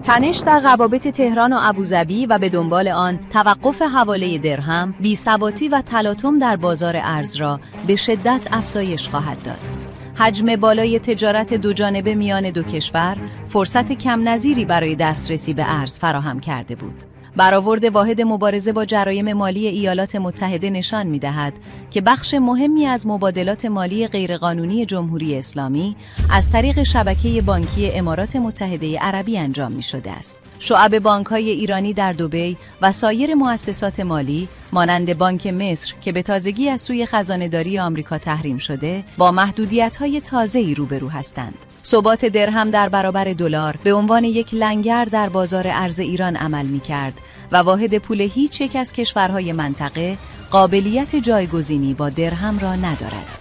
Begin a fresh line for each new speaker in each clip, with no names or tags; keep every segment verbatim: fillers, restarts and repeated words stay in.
تنش در روابط تهران و ابوظبی و به دنبال آن توقف حواله درهم، بی‌ثباتی و تلاطم در بازار ارز را به شدت افزایش خواهد داد. حجم بالای تجارت دوجانبه میان دو کشور فرصت کم نظیری برای دسترسی به ارز فراهم کرده بود. برآورد واحد مبارزه با جرایم مالی ایالات متحده نشان می‌دهد که بخش مهمی از مبادلات مالی غیرقانونی جمهوری اسلامی از طریق شبکه بانکی امارات متحده عربی انجام می‌شده است. شعب بانک‌های ایرانی در دبی و سایر مؤسسات مالی مانند بانک مصر که به تازگی از سوی خزانه‌داری آمریکا تحریم شده، با محدودیت‌های تازه‌ای روبرو هستند. ثبات درهم در برابر دلار به عنوان یک لنگر در بازار ارز ایران عمل می‌کرد و واحد پول هیچ یک از کشورهای منطقه قابلیت جایگزینی با درهم را ندارد.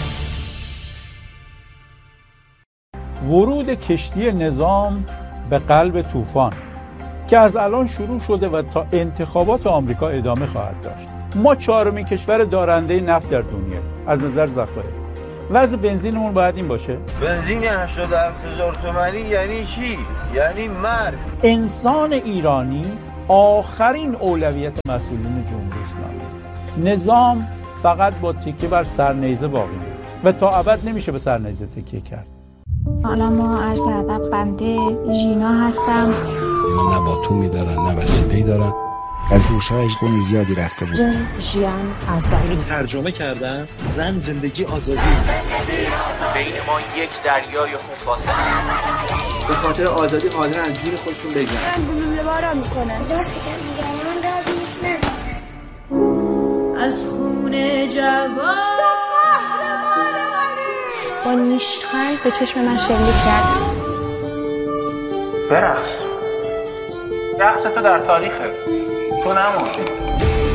ورود کشتی نظام به قلب طوفان که از الان شروع شده و تا انتخابات آمریکا ادامه خواهد داشت. ما چهارمین کشور دارنده نفت در دنیا از نظر ذخایر. وضع بنزینمون باید این باشه.
بنزین هشتاد و هفت هزار تومانی یعنی چی؟ یعنی مرگ.
انسان ایرانی آخرین اولویت مسئولین جمهوری اسلامی. نظام فقط با تکیه بر سرنیزه باقی میمونه و تا ابد نمیشه به سرنیزه تکیه کرد.
سلام، عرض ادب، بنده ژینا هستم.
اینا نه باتومی دارن نه وسیله‌ای دارن. از گوشه‌اش خون زیادی رفته بود.
ژیان ازلی
ترجمه کردن زن زندگی آزادی.
بین ما یک دریای خون فاصله است.
به خاطر آزادی حاضرن از جون خودشون بگذرن.
گلوله بارا میکنن.
دست که میگن را دوست ندارن.
از خون جوان
با نیشخند به چشم من شلیک کرد.
برقص. رقص تو در تاریخه. تو نمون.